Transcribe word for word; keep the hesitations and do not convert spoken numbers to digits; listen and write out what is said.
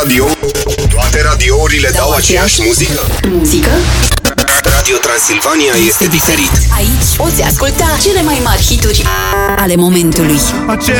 Radio, toate radiourile dau, dau aceeași muzică? Muzică? Radio Transilvania este diferit. Aici poți asculta cele mai mari hituri ale momentului. Aceea